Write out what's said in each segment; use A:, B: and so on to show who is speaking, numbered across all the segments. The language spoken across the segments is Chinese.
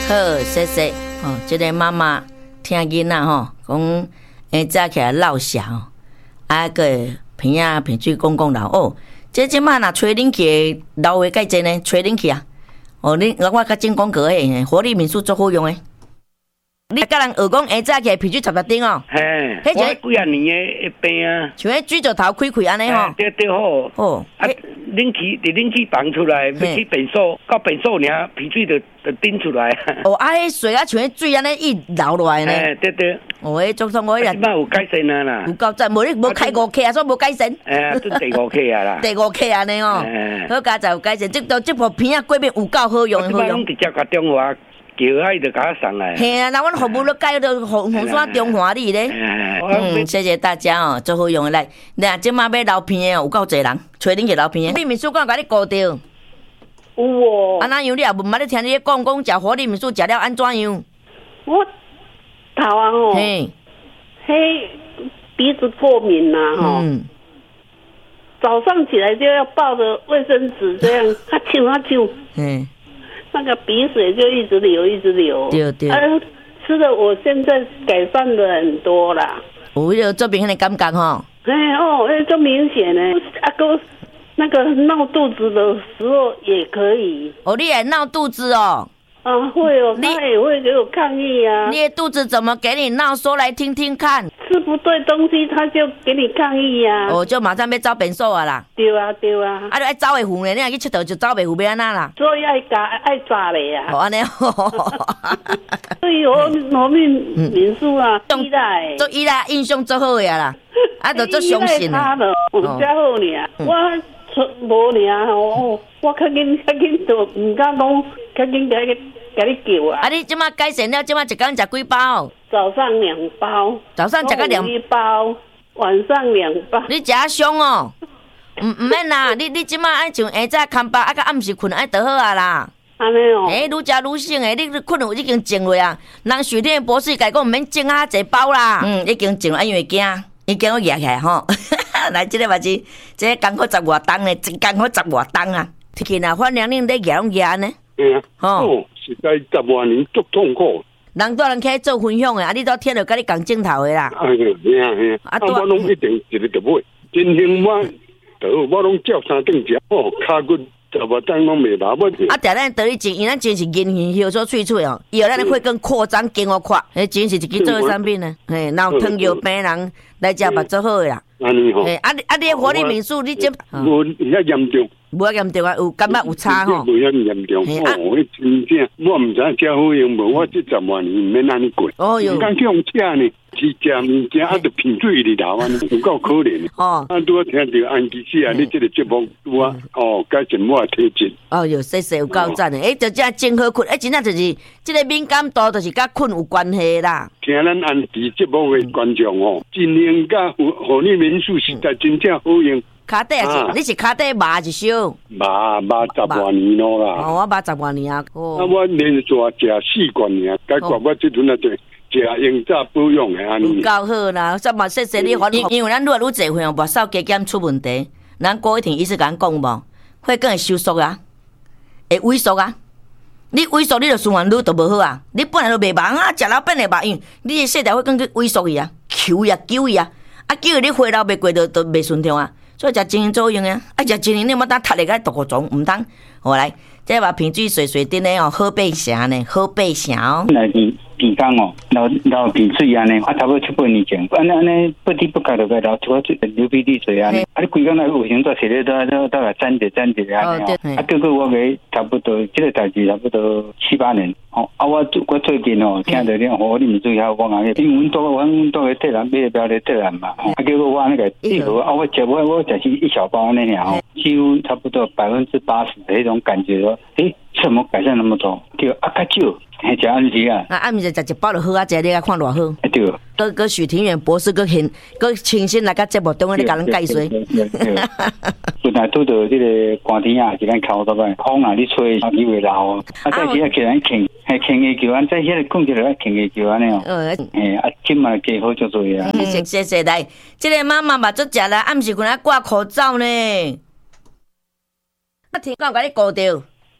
A: 好，谢谢。哦，这个妈妈听囡仔吼讲，早起来闹啥哦，啊个鼻仔鼻水讲流哦，这即摆若吹冷气流话介济呢，吹冷气啊。哦，我较正讲过诶，活力民宿足好用诶。你甲人学讲早起来鼻水插丁哦。
B: 嘿，我几啊年诶病啊，
A: 像迄水石头开安尼吼。
B: 对好。
A: 哦，
B: 啊，冷气放出来，要去便所，到便所尔，鼻水就顶出来。
A: 哦，啊，迄水啊，像迄水安尼一流落来呢。
B: 对。
A: 哦，迄总算我迄
B: 即摆有改善啊啦。
A: 有够赞，无你无开5克啊，所以无改善。
B: 这第5克啊啦。
A: 第5克安尼哦，好佳才有改善。这部片啊，过面有够好用，好用。
B: 即摆拢直接甲中华叫啊，伊就甲我送来。
A: 嘿啊，那阮服务都改到红山中华里咧。谢谢大家哦，做好用的来。那即马要留片哦，有够侪人，找恁去留片。你民宿敢甲你顾着？
C: 有哦。
A: 啊，哪样你也无捌咧听你讲食活力民宿食了安怎样？
C: 我头啊吼，嘿，鼻子过敏呐吼。早上起来就要抱着卫生纸这样，哈啾。那个鼻水就一直流。对。吃的我现在改善了很多啦。
A: 有这边的感觉吼。
C: 就明显呢。啊哥，那个闹肚子的时候也可以。
A: 哦，你也闹肚子哦？
C: 啊，会哦，他也会给我抗议啊。
A: 你的肚子怎么给你闹？说来听听看。
C: 吃不对东西，他就给你抗议啊。
A: 哦，就马上要走便所啊啦。
C: 对啊。
A: 啊，你爱走袂赴呢？你若去佚佗就走袂赴，要安那啦？
C: 所以爱炸嘞啊。
A: 哦，安尼。
C: 所以我民宿啊，依赖。
A: 做依赖印象最好的啦。啊，就做相信的。
C: 他的，真好呢。我无尔吼，我较紧就唔敢讲，较紧甲你叫啊。
A: 啊，你即马改善了，即马一工食几包？
C: 早上2包。早上
A: 食个
C: 1包，晚上2包。
A: 你食啊凶哦？唔免啦，你即马爱像下早空饱，啊，甲暗时困爱就好啊啦。
C: 安尼哦。
A: 愈食愈醒诶，你困有已经静落啊。人许天博士甲讲唔免静啊，一包啦。已经静了，因为惊，伊惊我压起来吼。来，这个嘛是，这个艰苦10外冬呢，真艰苦10外冬啊！天啊，反正恁咧压拢压呢。
B: 吼，实在10万年足痛苦。
A: 人多人起做分享的，啊，你都听着甲你讲镜头的啦。
B: 啊，我拢一定一个就买，真兴我拢照3顿食，骹骨10外冬拢袂拿不。
A: 啊，但咱得你钱，因咱钱是银叶所萃出哦，以后咱的血管扩张经我快，迄钱是一支做产品呢。嘿，然后糖尿病人来食嘛做好的啦。安尼吼，你活力民宿你这
B: 无遐严重，
A: 无遐严重啊，有感觉有差吼，
B: 无遐严重。迄真正我毋知遮好用无，我这10万年毋免安尼过。哦哟，刚去用吃呢，是食物件啊，着鼻水里头啊，有够可怜。啊，拄啊听着安琪姐啊，你这个节目拄啊，改善我体质。
A: 哦哟，谢谢有够赞的，就这真好困，真正就是这个敏感度，就是甲困有关系啦。
B: 听咱安琪节目的观众哦，真用甲互你民宿实在真正好用。
A: 卡底也是，你是卡底麻一烧？
B: 麻10万年咯啦。
A: 哦，我麻10万年啊。
B: 啊，我连续食4罐尔，解决我这阵啊对食用早保养的安尼。
A: 够好啦，这嘛谢谢你，因为咱愈来愈侪会用，目梢加减出问题，咱过一天医师甲咱讲无，血管会收缩啊，会萎缩啊。你萎缩，你就循环愈都无好啊。你本来就袂忙啊，食老本来忙，因为你的细条血管去萎缩伊啊，揪伊啊，啊揪伊你血流袂过都袂顺畅啊。所以食精做用啊，食精你莫当踢咧个独个钟，唔当。好来，这把瓶水水水滴咧哦，好背城呢，好背城哦。
D: 鼻缸哦，流鼻水安尼，差不多7、8年前，安尼不滴不觉就该流鼻涕水安尼，你规工那有形做起来都来粘着安尼哦。结果我给差不多这个代志差不多7、8年哦。我最近哦，听到你活力民宿遐讲啊，因为阮住个特兰买标咧特兰嘛，结果我那个一盒我食是一小包那样哦，几乎差不多80%的那种感觉说，怎么改善那么多？对，较少。食暗时啊，
A: 暗时食一包就好啊，食你来看偌好。
D: 对。
A: 个许庭远博士个亲身来甲节目中咧甲人介绍。
D: 本来拄到这个寒天啊，是咱口头个风啊，你吹你会流啊。啊，再是啊，叫人轻个球安，再迄个讲起来轻个球安尼哦。今嘛加好足多啊。
A: 谢谢来，这个妈妈嘛足食啦，暗时困来挂口罩呢。我听讲甲你顾着。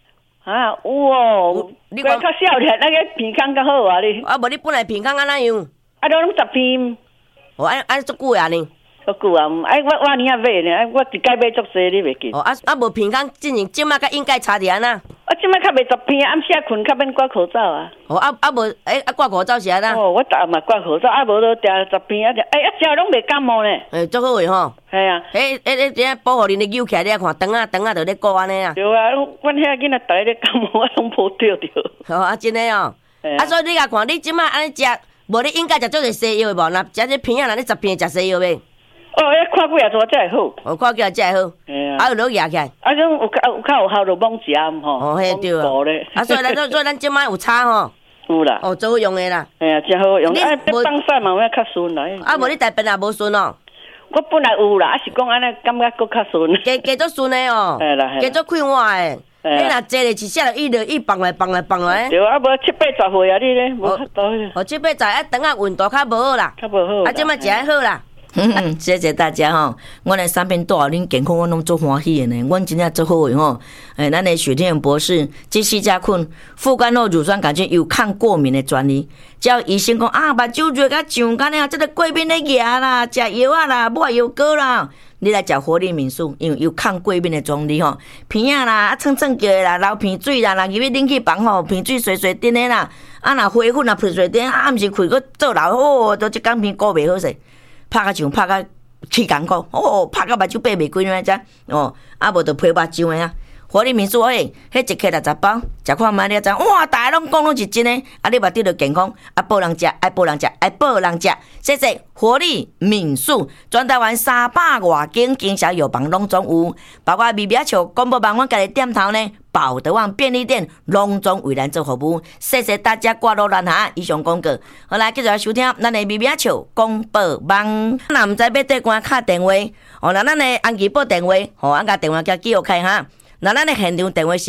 E: 啊，有哦，你讲较少咧，那个鼻孔较好啊你。
F: 啊，无你本来鼻孔安怎样？
E: 啊，拢10片。
F: 哦，安足久啊呢？
E: 足久啊，我年啊买呢，我一届买足济，你袂记。
F: 哦，无鼻孔进前即马甲应该差伫安那？
E: 我即马较袂10片，暗时困较免挂口罩啊。
F: 哦，无挂口罩是安那？
E: 哦，我逐暗嘛挂口罩，无就定10片啊，食拢袂感冒呢。
F: 足好诶吼。
E: 系啊。
F: 这保护恁的扭起来，你看灯啊就咧顾安尼啊。
E: 对啊，阮遐囡仔逐个咧感冒，我拢无着着。
F: 哦，真诶哦。所以你甲看，你即马安尼食，无你应该食足侪西药诶无？若食这片啊，若你10片食西药诶。
E: 哦，看几啊做才会好。
F: 哦，看几啊才会好。有落牙起来。
E: 种有较有效就猛食吼。
F: 哦，嘿对啊。所以咱即摆有差吼。
E: 有啦。
F: 哦，最好用诶啦。
E: 哎呀，真好用。放晒嘛，我较顺啦。
F: 无你大便也无顺哦。
E: 我本来有啦，是讲安尼感觉搁较顺。
F: 加足顺诶哦。
E: 系啦。
F: 加足快活诶。你若坐咧一下就伊放来。对
E: 啊，无7、80岁啊，你咧无法度。
F: 哦，7、80岁啊，等下运动较无好啦。
E: 较无好。
F: 啊，即摆食还好啦。
A: 谢谢大家吼，阮的产品带互恁健康，阮拢足欢喜的呢。阮真正足好诶吼，咱的许天元博士这4家菌副甘露乳酸杆菌有抗过敏的专利。只要医生讲目睭热甲上干了，这个过敏的牙啦，食药啊啦，抹药膏啦，你来食活力敏素，因为有抗过敏的专利吼。鼻啊啦，蹭叫的啦，流鼻水啦，入去冷气房吼，鼻水水滴的啦，若花粉啊，喷水滴，毋是开个做老哦，都一工鼻顾袂好势。拍甲像拍甲气艰苦，拍甲目睭闭袂开安遮，无就配目睭的啊。活力敏素迄一克60包，食看卖你知，哇！大家拢讲拢是真诶，你目睭就健康，报人食，爱报人食，爱报人食。谢谢活力敏素，全台湾300多间经销药房拢总有，包括米米树广播网，阮家己店头呢，保德旺便利店拢总为咱做服务。谢谢大家挂落咱下以上广告。好来，继续来收听咱的米米树广播网。若毋知要对官敲电话，那咱的安琪报电话，俺甲电话叫记录开哈。那咱的现场电话是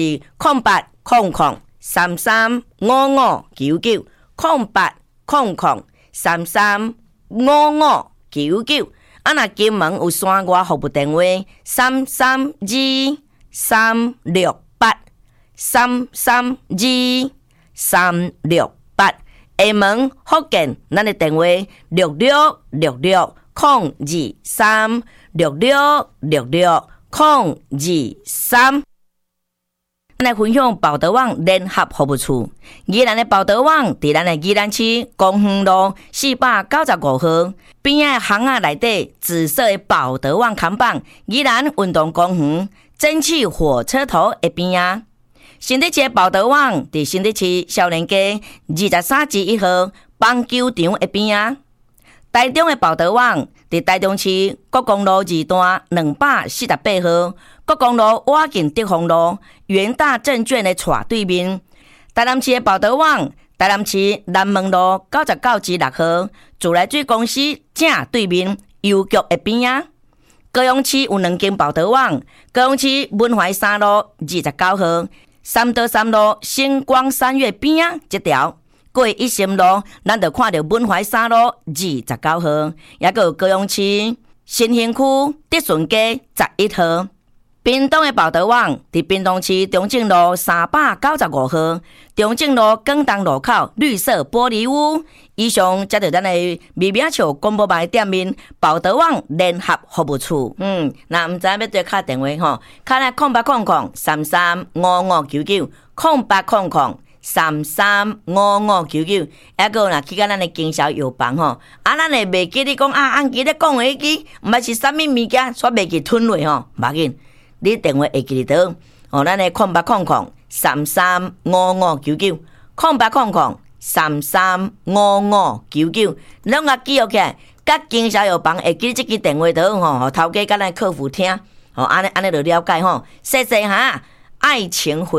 A: 0800335599，0800335599。若金门有山外服务电话332368，332368。厦门福建，咱的电话6666022366660223。咱来分享保德旺联合服务处，宜兰的保德旺伫咱的宜兰市公园路495号边仔巷仔内底，紫色的保德旺看板，宜兰运动公园蒸汽火车头的边仔。新竹市的保德旺伫新竹市少年街23至1号棒球场的边仔。台中的保德旺伫台中市国公路2段248号，国公路瓦近德丰路元大证券的斜对面。台南市的保德旺，台南市南门路99至6号，自来水公司正对面邮局的边仔。高雄市有2间保德旺，高雄市文怀3路29号，3德3路星光3月边仔这条。过一心路，咱就看到文怀3路29号，也有高雄市新兴区德顺街11号。屏东的保德旺伫屏东市中正路395号，中正路广东路口绿色玻璃屋。以上接到咱的米米树广播网店面保德旺联合服务处。那毋知要对敲电话吼，敲来0800335599，还有若去到咱的经销药房吼，咱会袂记你讲安记咧讲的迄支，毋捌是啥物物件，煞袂记吞落吼，无要紧。你电话会记得咱的0800335599，0800335599，拢甲记录起来，甲经销药房会记这支电话倒吼，头家甲咱客服听，安尼就了解吼。谢谢哈，爱情回。